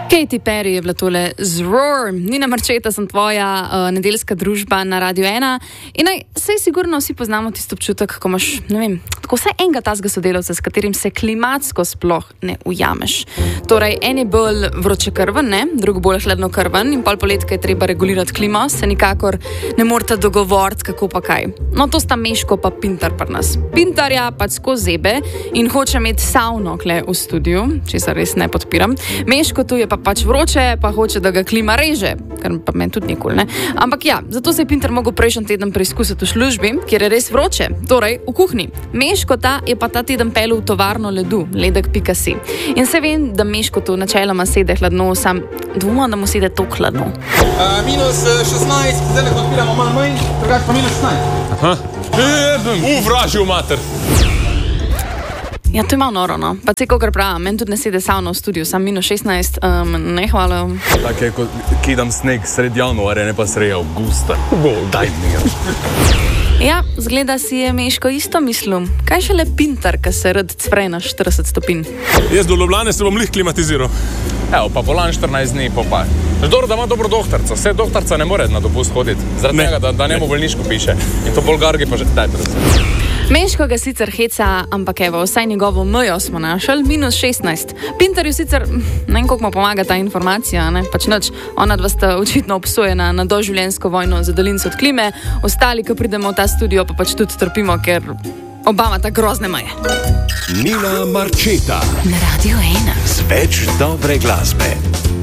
Katy Perry je bila tole z Roar. Nina Marčeta sem tvoja nedeljska družba na Radio 1. In sej sigurno vsi poznamo tisto občutek, ko imaš, ne vem, tako vsaj enega tazga sodelavca, s katerim se klimatsko sploh ne ujameš. Torej, en je bolj vročekrven, ne? Drug bolj hladnokrven in pol poletka je treba regulirati klimo, se nikakor ne morata dogovoriti, kako pa kaj. No, to sta Meško pa Pintar pri nas. Pintarja pač skozi zebe in hoče imeti savno kle v studiu, česar res ne podpiram. Meško tu je pa pač vroče, pa hoče, da ga klima reže, kar pa meni tudi nikoli, ne. Ampak ja, zato se je Pintar mogel prejšnji teden preizkusiti v službi, kjer je res vroče, torej v kuhinji. Meško je pa ta teden pel v tovarno ledu, ledek.si. In se vem, da Meško tu načeloma sede hladno, sam dvomim, da mu sede to hladno. Minus 16, zdaj lahko odpiramo malo manj, drugače pa minus 16. Aha. Vražil mater. Ja, to je malo noro, no. Pa te, kakor pravim, meni tudi ne sede savno v studiu, sam minus 16, ne, hvala. Tako je, kot kidam sneg sred januarja, ne pa sred avgusta. Daj mi ga. Ja, zgleda si je Meško isto mislil. Kaj šele Pintar, ki se rad cvre na 40 stopinj? Jaz do Ljubljane se bom lih klimatiziral. Evo, pa volan 14 dni, pa. Ždor, da ima dobro doktorca. Vse doktorca ne more na dopust hoditi. Zaradi tega, da njemu bolniško piše. In to bolgargi pa že... Daj, prosim. Meško ga sicer heca, ampak evo, vsaj njegovo mejo smo našli, minus 16. Pintarju sicer, ne vem, koliko mu pomaga ta informacija, ne, pač nič. Ona dva sta očitno obsojena na doživljenjsko vojno za daljince od klime, ostali, ko pridemo v ta studio, pa pač tudi trpimo, ker Obama ta grozne meje. Nina Marčeta Na Radio 1. z več dobre glasbe.